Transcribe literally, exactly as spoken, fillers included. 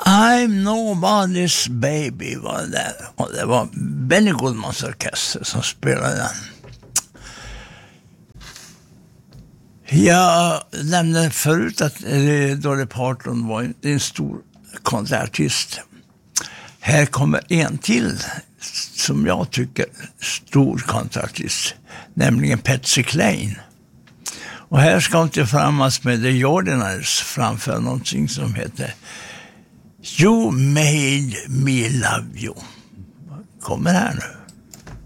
I'm Nobody's Baby var det där. Och det var Benny Goodmans orkester som spelade den. Jag nämnde förut att Dolly Parton var en stor konsertartist. Här kommer en till som jag tycker stor konsertartist, nämligen Patsy Cline. Och här ska hon tillsammans med The Ordinaries framföra någonting som heter You Made Me Love You. Kommer här nu.